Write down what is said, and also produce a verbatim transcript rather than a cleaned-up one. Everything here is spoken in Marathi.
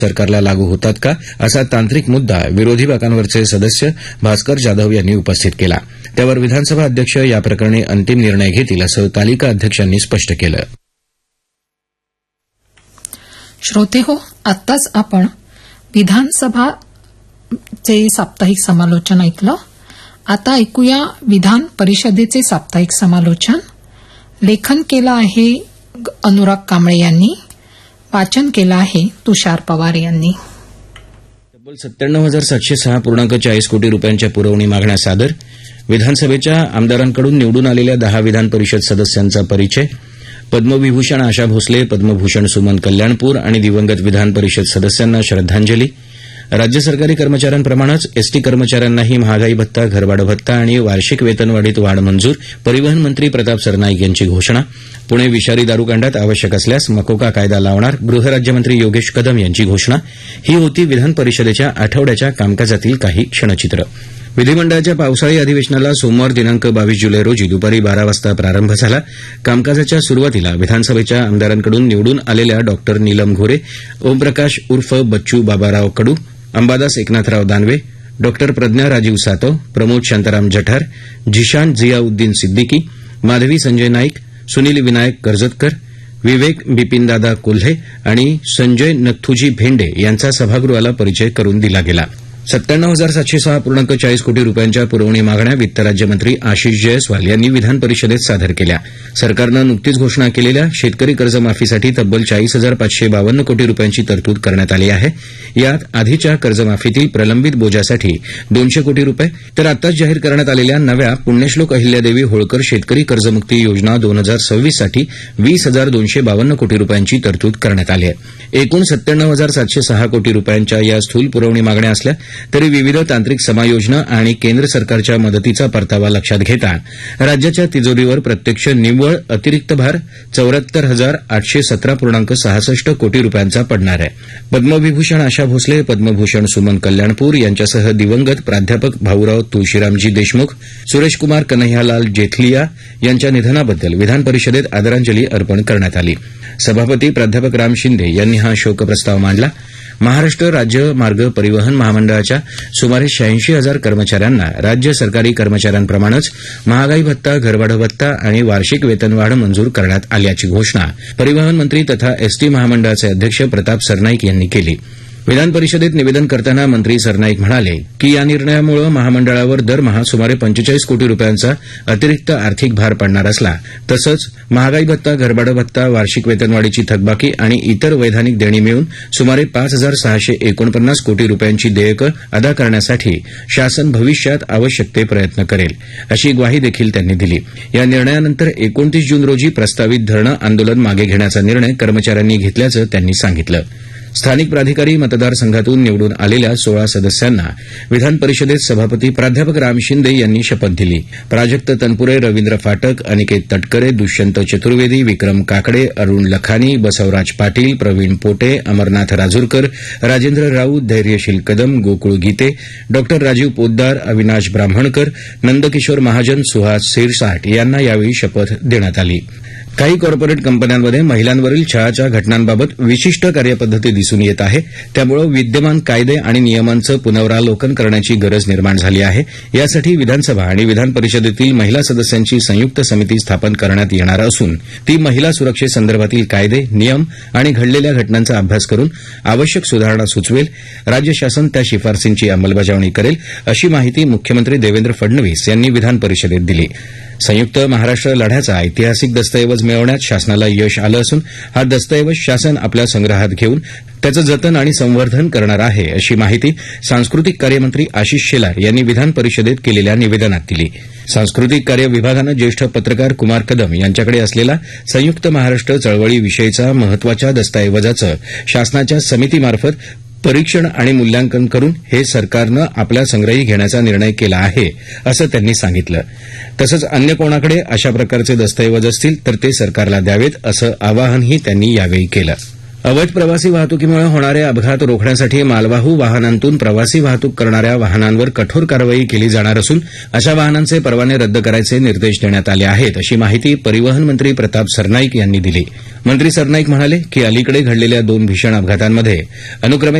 सरकारला लागू होतात का असा तांत्रिक मुद्दा विरोधी बाकांवरचे सदस्य भास्कर जाधव यांनी उपस्थित केला. त्यावर विधानसभा अध्यक्ष याप्रकरणी अंतिम निर्णय घेतील असं तालिका अध्यक्षांनी स्पष्ट केलं. श्रोतेहो, आत्ताच आपण विधानसभाचे साप्ताहिक समालोचन ऐकलं. आता ऐकूया विधान परिषदेचे साप्ताहिक समालोचन. लेखन केलं आहे अनुराग कांबळे यांनी, वाचन केलं आहे तुषार पवार यांनी. तब्बल सत्त्याण्णव हजार सातशे सहा पूर्णांक चाळीस कोटी रुपयांच्या पुरवणी मागण्या सादर. विधानसभेच्या आमदारांकडून निवडून आलेल्या दहा विधान परिषद सदस्यांचा परिचय. पद्मविभूषण आशा भोसले, पद्मभूषण सुमन कल्याणपूर आणि दिवंगत विधान परिषद सदस्यांना श्रद्धांजली. राज्य सरकारी कर्मचाऱ्यांप्रमाणेच एसटी कर्मचाऱ्यांनाही महागाई भत्ता, घरभाडं भत्ता आणि वार्षिक वेतनवाढीत वाढ मंजूर. परिवहन मंत्री प्रताप सरनाईक यांची घोषणा. पुणे विषारी दारूकांडात आवश्यक असल्यास मकोका कायदा लावणार. गृहराज्यमंत्री योगेश कदम यांची घोषणा. ही होती विधान परिषदेच्या आठवड्याच्या कामकाजातील काही क्षणचित्र. विधिमंडळाच्या पावसाळी अधिवेशनाला सोमवार दिनांक बावीस जुलै रोजी दुपारी बारा वाजता प्रारंभ झाला. कामकाजाच्या सुरुवातीला विधानसभेच्या आमदारांकडून निवडून आलेल्या डॉक्टर नीलम घोरे, ओमप्रकाश उर्फ बच्चू बाबाराव कडू, अंबादास एकनाथराव दानवे, डॉक्टर प्रज्ञा राजीव सातव, प्रमोद शांताराम जठार, झिशान झियाउद्दीन सिद्दीकी, माधवी संजय नाईक, सुनील विनायक कर्जतकर, विवेक बिपिनदादा कोल्हे आणि संजय नथुजी भेंडे यांचा सभागृहाला परिचय करून दिला गेला. सत्त्याण्णव हजार सातशे सहा पूर्णांक चाळीस कोटी रुपयांच्या पुरवणी मागण्या वित्त राज्यमंत्री आशिष जयस्वाल यांनी विधान परिषदेत सादर केल्या. सरकारनं नुकतीच घोषणा केलेल्या शेतकरी कर्जमाफीसाठी तब्बल चाळीस हजार पाचशे बावन्न कोटी रुपयांची तरतूद करण्यात आली आहे. यात आधीच्या कर्जमाफीतील प्रलंबित बोजासाठी दोनशे कोटी रुपये तर आताच जाहीर करण्यात आलेल्या नव्या पुण्यश्लोक अहिल्यादेवी होळकर शेतकरी कर्जमुक्ती योजना दोन हजार सव्वीस साठी वीस हजार दोनशे बावन्न कोटी रुपयांची तरतूद करण्यात आली आहे. एकूण सत्त्याण्णव हजार सातशे सहा कोटी रुपयांच्या या स्थूल पुरवणी मागण्या असल्या तरी विविध तांत्रिक समायोजनं आणि केंद्र सरकारच्या मदतीचा परतावा लक्षात घेता राज्याच्या तिजोरीवर प्रत्यक्ष निव्वळ अतिरिक्त भार चौऱ्याहत्तर हजार आठशे सतरा पूर्णांक सहासष्ट कोटी रुपयांचा पडणार आहे. पद्मविभूषण आशा भोसले, पद्मभूषण सुमन कल्याणपूर यांच्यासह दिवंगत प्राध्यापक भाऊराव तुळशीरामजी देशमुख, सुरेशकुमार कन्हैयालाल जेथलिया यांच्या निधनाबद्दल विधान परिषदेत आदरांजली अर्पण करण्यात आली. सभापती प्राध्यापक राम शिंदे यांनी हा शोकप्रस्ताव मांडला. महाराष्ट्र राज्य मार्ग परिवहन महामंडळाच्या सुमारे शहाऐंशी हजार कर्मचाऱ्यांना राज्य सरकारी कर्मचाऱ्यांप्रमाणेच महागाई भत्ता, घरभाडं भत्ता आणि वार्षिक वेतनवाढ मंजूर करण्यात आल्याची घोषणा परिवहन मंत्री तथा एसटी महामंडळाचे अध्यक्ष प्रताप सरनाईक यांनी केली. विधान परिषदेत निवेदन करताना मंत्री सरनाईक म्हणाले की या निर्णयामुळे महामंडळावर दरमहा सुमारे पंचेचाळीस कोटी रुपयांचा अतिरिक्त आर्थिक भार पडणार असला तसंच महागाई भत्ता, घरभाडं भत्ता, वार्षिक वेतनवाढीची थकबाकी आणि इतर वैधानिक देणी मिळून सुमारे पाच हजार सहाशे एकोणपन्नास कोटी रुपयांची देयकं अदा करण्यासाठी शासन भविष्यात आवश्यक ते प्रयत्न करेल अशी ग्वाही देखील त्यांनी दिली. या निर्णयानंतर एकोणतीस जून रोजी प्रस्तावित धरणं आंदोलन मागे घेण्याचा निर्णय कर्मचाऱ्यांनी घेतल्याचं त्यांनी सांगितलं. स्थानिक प्राधिकारी मतदारसंघातून निवडून आलेल्या सोळा सदस्यांना विधान परिषदेत सभापती प्राध्यापक राम शिंदे यांनी शपथ दिली. प्राजक्त तनपुरे, रवींद्र फाटक, अनिकेत तटकरे, दुष्यंत चतुर्वेदी, विक्रम काकडे, अरुण लखानी, बसवराज पाटील, प्रवीण पोटे, अमरनाथ राजूरकर, राजेंद्र राऊत, धैर्यशील कदम, गोकुळ गीते, डॉ राजीव पोद्दार, अविनाश ब्राह्मणकर, नंदकिशोर महाजन, सुहास सिरसाट यांना यावेळी शपथ देण्यात आली. काही कॉर्पोरेट कंपन्यांमध्ये महिलांवरील छळाच्या घटनांबाबत विशिष्ट कार्यपद्धती दिसून येत आहे. त्यामुळे विद्यमान कायदे आणि नियमांचं पुनरावलोकन करण्याची गरज निर्माण झाली आहे. यासाठी विधानसभा आणि विधान परिषदेतील महिला सदस्यांची संयुक्त समिती स्थापन करण्यात येणार असून ती महिला सुरक्षेसंदर्भातील कायदे, नियम आणि घडलेल्या घटनांचा अभ्यास करून आवश्यक सुधारणा सुचवेल. राज्य शासन त्या शिफारसींची अंमलबजावणी करेल अशी माहिती मुख्यमंत्री देवेंद्र फडणवीस यांनी विधान परिषदेत दिली. संयुक्त महाराष्ट्र लढ्याचा ऐतिहासिक दस्तऐवज मिळवण्यात शासनाला यश आलं असून हा दस्तऐवज शासन आपल्या संग्रहात घेऊन त्याचं जतन आणि संवर्धन करणार आहे अशी माहिती सांस्कृतिक कार्यमंत्री आशिष शेलार यांनी विधान परिषदेत केलेल्या निवेदनात दिली. सांस्कृतिक कार्य विभागानं ज्येष्ठ पत्रकार कुमार कदम यांच्याकडे असलेला संयुक्त महाराष्ट्र चळवळीविषयीचा महत्वाच्या दस्तऐवजाचं शासनाच्या समितीमार्फत परीक्षण आणि मूल्यांकन करून हे सरकारनं आपल्या संग्रही घेण्याचा निर्णय केला आहे असं त्यांनी सांगितलं. तसंच अन्य कोणाकडे अशा प्रकारचे दस्तऐवज असतील तर ते सरकारला द्यावेत असं आवाहनही त्यांनी यावेळी केलं. अवैध प्रवासी वाहतुकीमुळे होणारे अपघात रोखण्यासाठी मालवाहू वाहनांतून प्रवासी वाहतूक करणाऱ्या वाहनांवर कठोर कारवाई केली जाणार असून अशा वाहनांचे परवाने रद्द करायचे निर्देश देण्यात आले आहेत अशी माहिती परिवहन मंत्री प्रताप सरनाईक यांनी दिली. मंत्री सरनाईक म्हणाले की अलीकडे घडलेल्या दोन भीषण अपघातांमध्ये अनुक्रमे